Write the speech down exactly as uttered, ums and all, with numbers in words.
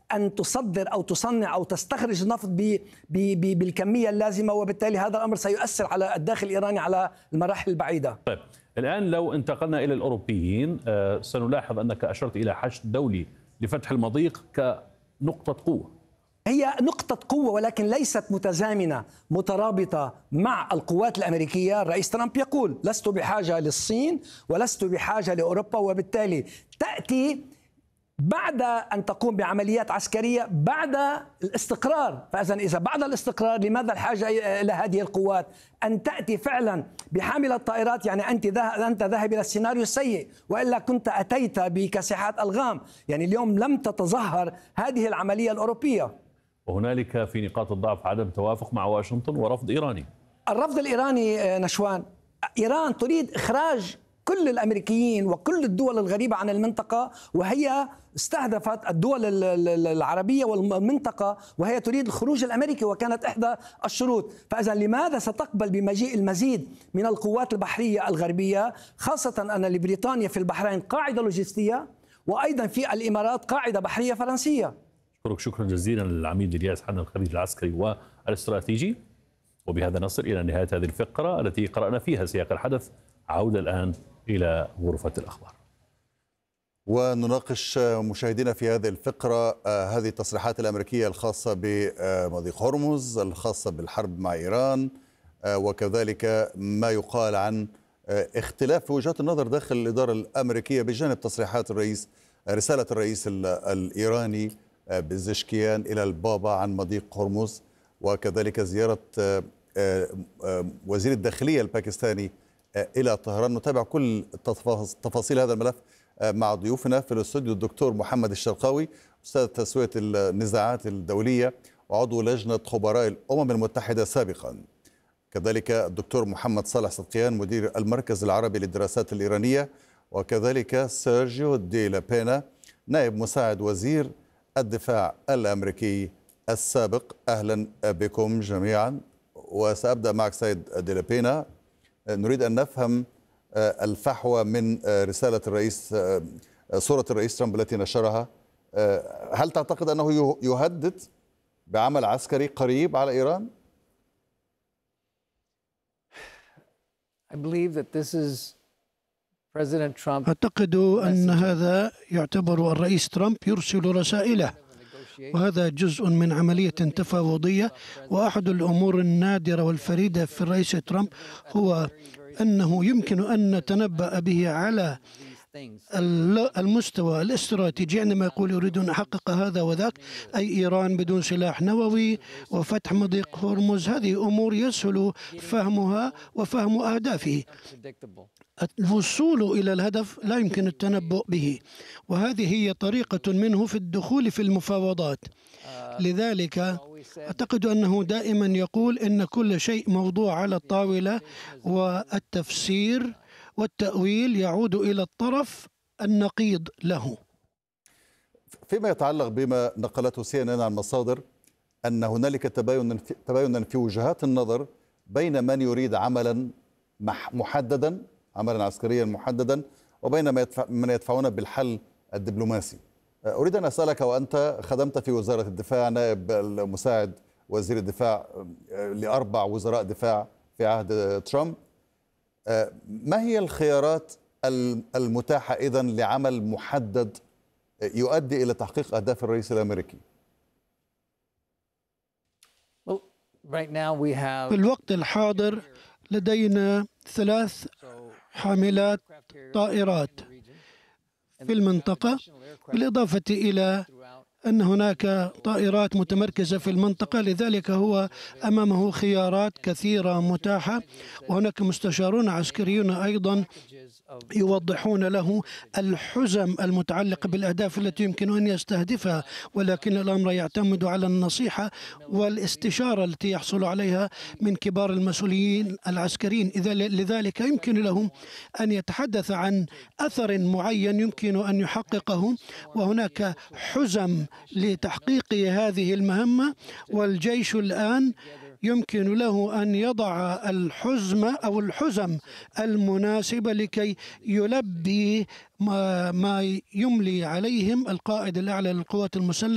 أن تصدر أو تصنع أو تستخرج النفط بالكمية اللازمة، وبالتالي هذا الأمر سيؤثر على الداخل الإيراني على المراحل البعيدة. طيب الآن لو انتقلنا إلى الأوروبيين، سنلاحظ أنك أشرت إلى حشد دولي لفتح المضيق كنقطة قوة. هي نقطة قوة ولكن ليست متزامنة مترابطة مع القوات الأمريكية. الرئيس ترامب يقول لست بحاجة للصين ولست بحاجة لأوروبا، وبالتالي تأتي بعد أن تقوم بعمليات عسكرية بعد الاستقرار. فإذا إذا بعد الاستقرار لماذا الحاجة إلى هذه القوات؟ أن تأتي فعلا بحاملة الطائرات، يعني أنت أنت ذاهب إلى السيناريو السيء، وإلا كنت أتيت بكاسحات ألغام. يعني اليوم لم تتظاهر هذه العملية الأوروبية. وهنالك في نقاط الضعف عدم توافق مع واشنطن ورفض إيراني. الرفض الإيراني نشوان، إيران تريد إخراج كل الأمريكيين وكل الدول الغريبة عن المنطقة، وهي استهدفت الدول العربية والمنطقة وهي تريد الخروج الأمريكي، وكانت إحدى الشروط. فإذا لماذا ستقبل بمجيء المزيد من القوات البحرية الغربية، خاصة أن لبريطانيا في البحرين قاعدة لوجستية، وأيضا في الإمارات قاعدة بحرية فرنسية. أشكرك شكرا جزيلا للعميد إلياس حنا، الخبير العسكري والاستراتيجي. وبهذا نصل إلى نهاية هذه الفقرة التي قرأنا فيها سياق الحدث. عودة الآن إلى غرفة الأخبار، ونناقش مشاهدينا في هذه الفقرة هذه التصريحات الأمريكية الخاصة بمضيق هرمز، الخاصة بالحرب مع إيران، وكذلك ما يقال عن اختلاف في وجهات النظر داخل الإدارة الأمريكية بجانب تصريحات الرئيس، رسالة الرئيس الإيراني بزشكيان إلى البابا عن مضيق هرمز، وكذلك زيارة وزير الداخلية الباكستاني إلى طهران. نتابع كل تفاصيل هذا الملف مع ضيوفنا في الاستوديو الدكتور محمد الشرقاوي، أستاذ تسوية النزاعات الدولية وعضو لجنة خبراء الأمم المتحدة سابقا، كذلك الدكتور محمد صالح صدقيان مدير المركز العربي للدراسات الإيرانية، وكذلك سيرجيو دي لابينا نائب مساعد وزير الدفاع الأمريكي السابق. أهلا بكم جميعا، وسأبدأ معك سيد دي لابينا. نريد أن نفهم الفحوى من رسالة الرئيس، صورة الرئيس ترامب التي نشرها. هل تعتقد أنه يهدد بعمل عسكري قريب على إيران؟ أعتقد أن هذا يعتبر الرئيس ترامب يرسل رسائله، وهذا جزء من عملية تفاوضية. وأحد الأمور النادرة والفريدة في الرئيس ترامب هو أنه يمكن أن نتنبأ به على المستوى الاستراتيجي عندما يقول يريد أن أحقق هذا وذاك، أي إيران بدون سلاح نووي وفتح مضيق هرمز. هذه أمور يسهل فهمها وفهم أهدافه. الوصول إلى الهدف لا يمكن التنبؤ به، وهذه هي طريقة منه في الدخول في المفاوضات. لذلك أعتقد أنه دائما يقول إن كل شيء موضوع على الطاولة، والتفسير والتأويل يعود إلى الطرف النقيض له. فيما يتعلق بما نقلته سي إن إن عن مصادر أن هنالك تباينا تباينا في وجهات النظر بين من يريد عملا محددا، عملا عسكريا محددا، وبين من يدفعون بالحل الدبلوماسي. أريد أن أسألك، وأنت خدمت في وزارة الدفاع، نائب المساعد وزير الدفاع لأربع وزراء دفاع في عهد ترامب، ما هي الخيارات المتاحة إذن لعمل محدد يؤدي إلى تحقيق أهداف الرئيس الأمريكي؟ في الوقت الحاضر لدينا ثلاث حاملات طائرات في المنطقة، بالإضافة إلى أن هناك طائرات متمركزة في المنطقة. لذلك هو أمامه خيارات كثيرة متاحة، وهناك مستشارون عسكريون أيضا يوضحون له الحزم المتعلقة بالأهداف التي يمكن أن يستهدفها، ولكن الأمر يعتمد على النصيحة والاستشارة التي يحصل عليها من كبار المسؤولين العسكريين. إذا لذلك يمكن لهم أن يتحدث عن أثر معين يمكن أن يحققه، وهناك حزم لتحقيق هذه المهمة، والجيش الآن يمكن له أن يضع الحزم أو الحزم المناسبة لكي يلبي ما يملي عليهم القائد الأعلى للقوات المسلحة